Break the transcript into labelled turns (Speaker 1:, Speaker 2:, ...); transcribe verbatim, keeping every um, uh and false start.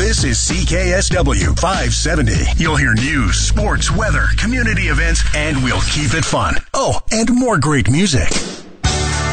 Speaker 1: This is C K S W five seventy. You'll hear news, sports, weather, community events, and we'll keep it fun. Oh, and more great music.